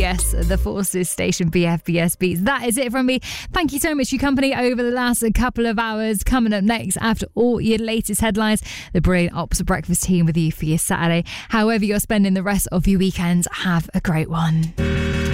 BFBS, the Forces station, BFBS Beats. That is it from me. Thank you so much for your company over the last couple of hours. Coming up next, after all your latest headlines, the Brilliant Ops Breakfast team with you for your Saturday. However you're spending the rest of your weekends, have a great one.